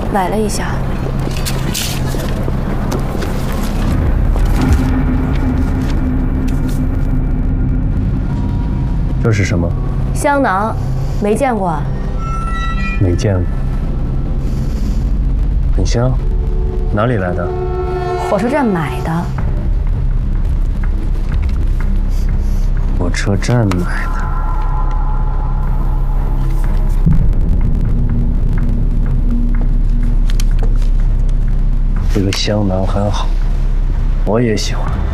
崴了一下。 这是什么？ 香囊，没见过啊？ 没见过。很香，哪里来的？ 火车站买的。 火车站买的。这个香囊很好，我也喜欢。